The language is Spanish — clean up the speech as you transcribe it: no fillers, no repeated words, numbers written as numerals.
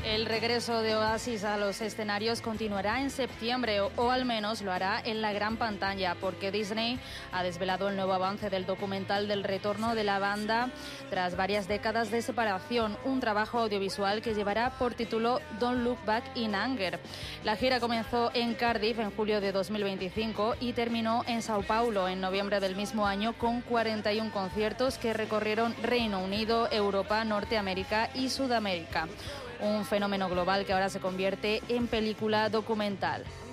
El regreso de Oasis a los escenarios continuará en septiembre o al menos lo hará en la gran pantalla, porque Disney ha desvelado el nuevo avance del documental del retorno de la banda tras varias décadas de separación, un trabajo audiovisual que llevará por título Don't Look Back in Anger. La gira comenzó en Cardiff en julio de 2025 y terminó en Sao Paulo en noviembre del mismo año con 41 conciertos que recorrieron Reino Unido, Europa, Norteamérica y Sudamérica. Un fenómeno global que ahora se convierte en película documental.